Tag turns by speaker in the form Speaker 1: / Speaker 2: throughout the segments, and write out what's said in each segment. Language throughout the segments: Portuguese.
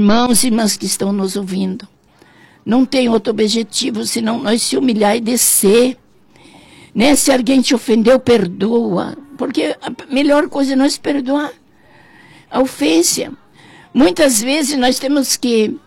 Speaker 1: Irmãos e irmãs que estão nos ouvindo, não tem outro objetivo senão nós se humilhar e descer. Né? Se alguém te ofendeu, perdoa. Porque a melhor coisa é nós perdoar a ofensa. Muitas vezes nós temos que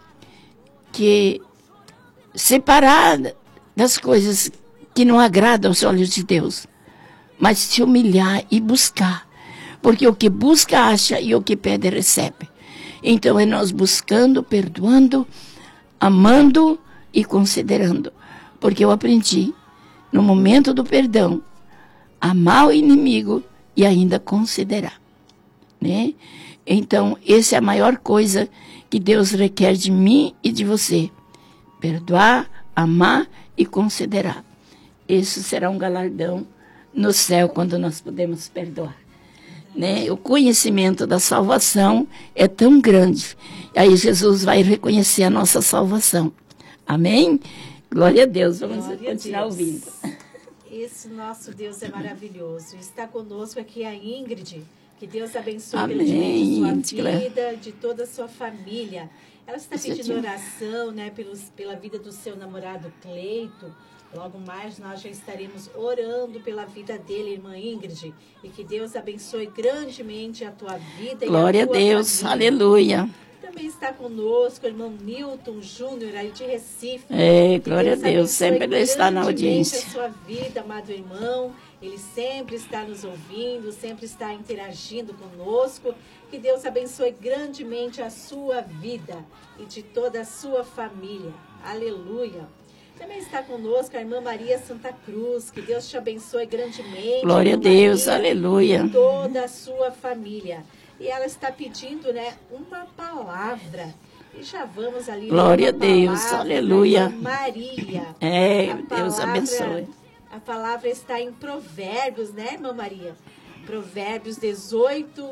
Speaker 1: separar das coisas que não agradam aos olhos de Deus, mas se humilhar e buscar. Porque o que busca, acha, e o que pede, recebe. Então é nós buscando, perdoando, amando e considerando. Porque eu aprendi, no momento do perdão, amar o inimigo e ainda considerar. Né? Então, essa é a maior coisa que Deus requer de mim e de você. Perdoar, amar e considerar. Isso será um galardão no céu quando nós podemos perdoar. Né? O conhecimento da salvação é tão grande. Aí Jesus vai reconhecer a nossa salvação. Amém? Glória a Deus. Vamos continuar ouvindo.
Speaker 2: Esse nosso Deus é maravilhoso. Está conosco aqui a Ingrid. Que Deus abençoe
Speaker 1: Amém.
Speaker 2: Sua vida, de toda a sua família. Ela está pedindo oração, né, pela vida do seu namorado Cleito. Logo mais nós já estaremos orando pela vida dele, irmã Ingrid. E que Deus abençoe grandemente a tua vida.
Speaker 1: Glória
Speaker 2: e a tua
Speaker 1: a Deus,
Speaker 2: família.
Speaker 1: aleluia.
Speaker 2: Também está conosco o irmão Newton Júnior, aí de Recife.
Speaker 1: Glória a Deus, sempre ele está na audiência.
Speaker 2: A sua vida, amado irmão. Ele sempre está nos ouvindo, sempre está interagindo conosco. Que Deus abençoe grandemente a sua vida e de toda a sua família. Aleluia. Também está conosco a irmã Maria Santa Cruz. Que Deus te abençoe grandemente.
Speaker 1: Glória a Deus,
Speaker 2: Maria,
Speaker 1: aleluia.
Speaker 2: E toda a sua família. E ela está pedindo, né, uma palavra. E já vamos ali.
Speaker 1: Glória a Deus, aleluia.
Speaker 2: Maria.
Speaker 1: Deus abençoe.
Speaker 2: A palavra está em Provérbios, né, irmã Maria? Provérbios 18,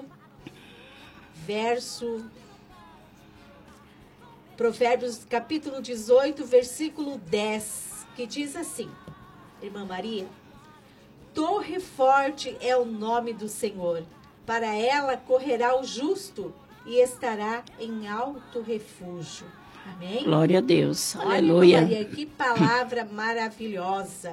Speaker 2: Provérbios capítulo 18, versículo 10, que diz assim, irmã Maria: Torre forte é o nome do Senhor, para ela correrá o justo e estará em alto refúgio. Amém?
Speaker 1: Glória a Deus,
Speaker 2: olha,
Speaker 1: aleluia.
Speaker 2: Maria, que palavra maravilhosa.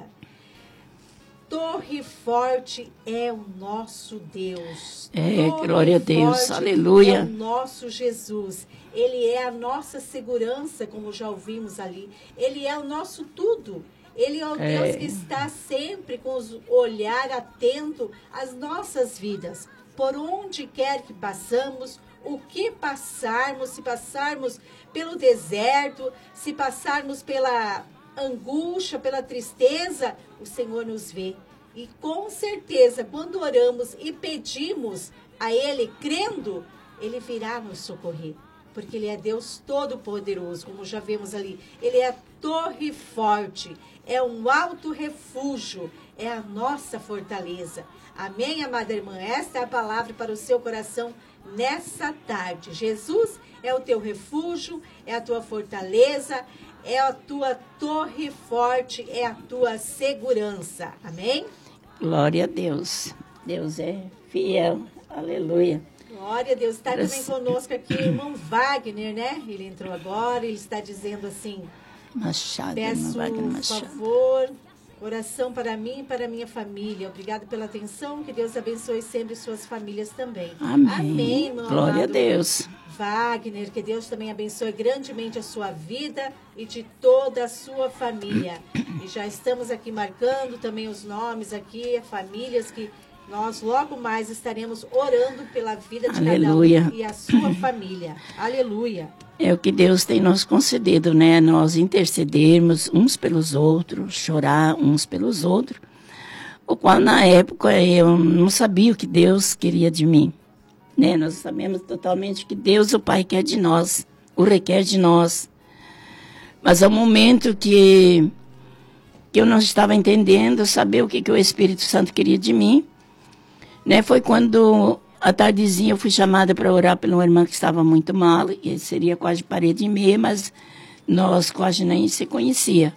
Speaker 2: Torre forte é o nosso Deus.
Speaker 1: Glória a Deus, aleluia.
Speaker 2: É o nosso Jesus. Ele é a nossa segurança, como já ouvimos ali. Ele é o nosso tudo. Ele é o Deus que está sempre com o olhar atento às nossas vidas. Por onde quer que passamos, o que passarmos, se passarmos pelo deserto, se passarmos pela angústia, pela tristeza, o Senhor nos vê. E com certeza, quando oramos e pedimos a Ele, crendo, Ele virá nos socorrer. Porque Ele é Deus Todo-Poderoso, como já vemos ali. Ele é a torre forte, é um alto refúgio, é a nossa fortaleza. Amém, amada irmã? Esta é a palavra para o seu coração nessa tarde. Jesus é o teu refúgio, é a tua fortaleza, é a tua torre forte, é a tua segurança. Amém?
Speaker 1: Glória a Deus. Deus é fiel. Aleluia.
Speaker 2: Glória a Deus. Está também conosco aqui o irmão Wagner, né? Ele entrou agora, ele está dizendo assim:
Speaker 1: Machado,
Speaker 2: peço, por favor, oração para mim e para minha família. Obrigado pela atenção. Que Deus abençoe sempre suas famílias também.
Speaker 1: Amém.
Speaker 2: Amém, irmão.
Speaker 1: Glória a Deus.
Speaker 2: Wagner, que Deus também abençoe grandemente a sua vida e de toda a sua família. E já estamos aqui marcando também os nomes aqui, famílias que nós logo mais estaremos orando pela vida de
Speaker 1: Aleluia.
Speaker 2: cada um e a sua família. Aleluia.
Speaker 1: É o que Deus tem nos concedido, né? Nós intercedermos uns pelos outros, chorar uns pelos outros. O qual na época eu não sabia o que Deus queria de mim. Né? Nós sabemos totalmente que Deus, o Pai, quer de nós, o requer de nós. Mas ao momento que eu não estava entendendo, saber o que o Espírito Santo queria de mim, né? Foi quando, à tardezinha, eu fui chamada para orar por uma irmã que estava muito mal, e seria quase parede e meia, mas nós quase nem se conhecia.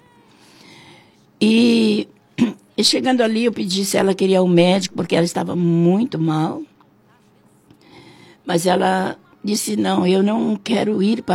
Speaker 1: E chegando ali, eu pedi se ela queria o médico, porque ela estava muito mal. Mas ela disse, não, eu não quero ir para